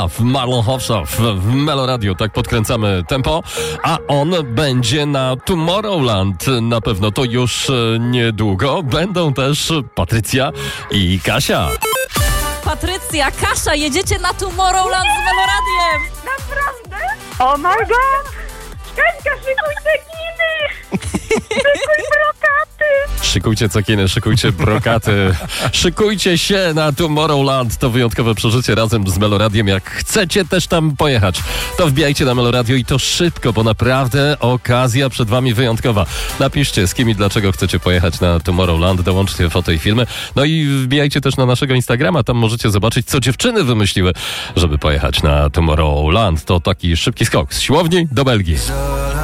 w Marlon Hofschaff w Melo Radio. Tak podkręcamy tempo, a on będzie na Tomorrowland. Na pewno to już niedługo. Będą też Patrycja i Kasia. Patrycja, Kasia, jedziecie na Tomorrowland z Melo Radiem. Naprawdę? Oh my god! Kaśka, szykuj cekiny! Szykuj brokaty! Szykujcie cekiny, szykujcie brokaty. Szykujcie się na Tomorrowland. To wyjątkowe przeżycie razem z Melo Radiem. Jak chcecie też tam pojechać, to wbijajcie na Melo Radio i to szybko, bo naprawdę okazja przed wami wyjątkowa. Napiszcie, z kim i dlaczego chcecie pojechać na Tomorrowland. Dołączcie foto i filmy. No i wbijajcie też na naszego Instagrama. Tam możecie zobaczyć, co dziewczyny wymyśliły, żeby pojechać na Tomorrowland. To taki szybki skok z siłowni do Belgii.